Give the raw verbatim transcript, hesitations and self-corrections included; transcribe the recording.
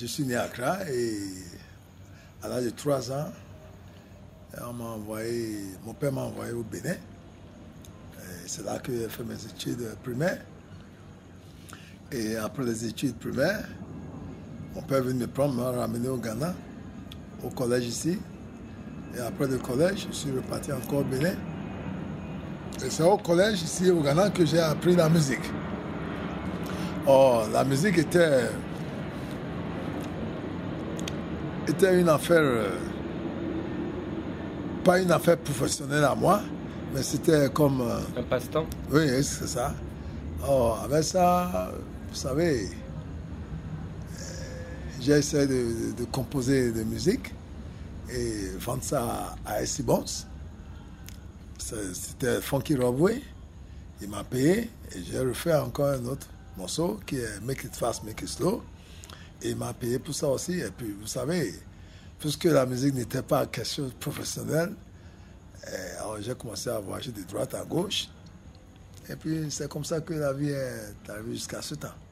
je suis né à Accra et à l'âge de trois ans, on m'a envoyé, mon père m'a envoyé au Bénin. C'est là que j'ai fait mes études primaires. Et après les études primaires, mon père est venu me prendre, m'a ramené au Ghana, au collège ici. Et après le collège, je suis reparti encore au Bénin. Et c'est au collège ici au Ghana que j'ai appris la musique. Oh, la musique était, était une affaire, euh, pas une affaire professionnelle à moi, mais c'était comme... Euh, un passe-temps? Oui, c'est ça. Oh, avec ça, vous savez, euh, j'ai essayé de, de, de composer de musique et vendre ça à, à S C Bonds. C'était Funky Robway. Il m'a payé et j'ai refait encore un autre morceau qui est Make It Fast, Make It Slow. Et il m'a payé pour ça aussi. Et puis, vous savez, puisque la musique n'était pas quelque chose de professionnel, alors j'ai commencé à voyager de droite à gauche. Et puis, c'est comme ça que la vie est arrivée jusqu'à ce temps.